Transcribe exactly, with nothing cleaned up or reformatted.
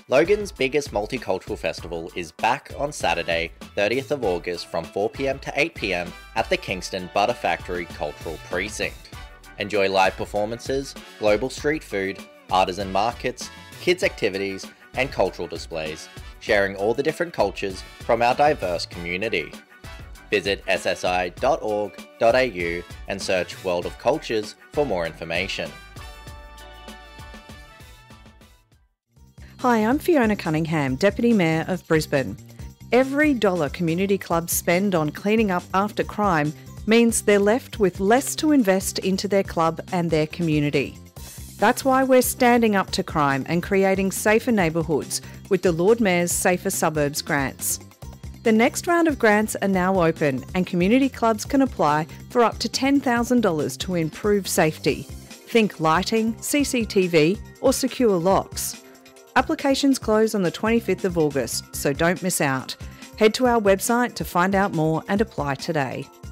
Logan's biggest multicultural festival is back on Saturday, thirtieth of August from four p m to eight p m at the Kingston Butter Factory Cultural Precinct. Enjoy live performances, global street food, artisan markets, kids activities, and cultural displays, sharing all the different cultures from our diverse community. Visit s s i dot org dot a u and search World of Cultures for more information. Hi, I'm Fiona Cunningham, Deputy Mayor of Brisbane. Every dollar community clubs spend on cleaning up after crime means they're left with less to invest into their club and their community. That's why we're standing up to crime and creating safer neighbourhoods with the Lord Mayor's Safer Suburbs grants. The next round of grants are now open and community clubs can apply for up to ten thousand dollars to improve safety. Think lighting, C C T V or secure locks. Applications close on the twenty-fifth of August, so don't miss out. Head to our website to find out more and apply today.